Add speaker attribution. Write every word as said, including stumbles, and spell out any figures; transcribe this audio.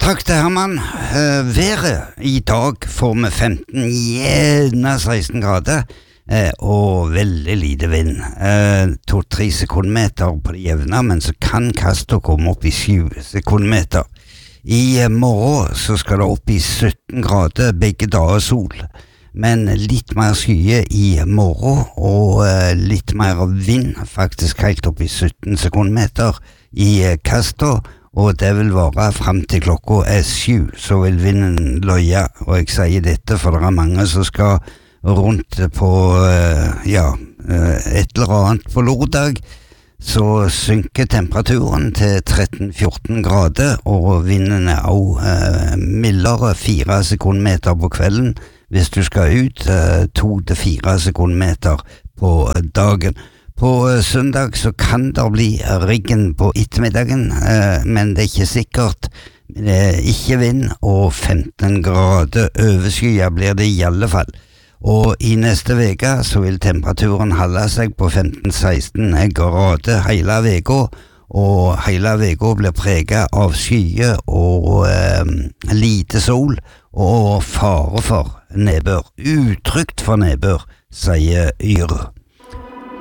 Speaker 1: Takk til Herman. Uh, været i dag får vi femten, gjerne seksten grader, uh, og veldig lite vind. Uh, to-tre sekundmeter på det jevne, men så kan kastet komme opp i sju sekundmeter. I uh, morgen så skal det opp i sytten grader, begge dager sol. Men litt mer skye i morgen, og uh, litt mer vind, faktisk helt opp i sytten sekundmeter i uh, kastet. Og det vil være frem til klokka er sju, så vil vinden løye, og jeg sier dette for det er mange som skal rundt på, ja, et eller annet på lørdag, så synker temperaturen til tretten til fjorten grader, og vinden er også mildere, fire sekundmeter på kvelden, hvis du skal ut, to til fire sekundmeter på dagen. På søndag så kan det bli riggen på ettermiddagen, eh, men det er ikke sikkert. Det er ikke vind, og femten grader overskya blir det i alle fall. Og i neste veke så vil temperaturen holde seg på femten til seksten grader hele veka, og hele veka blir preget av skyer og eh, lite sol, og fare for nedbør. Utrygt for nedbør, sier Yr.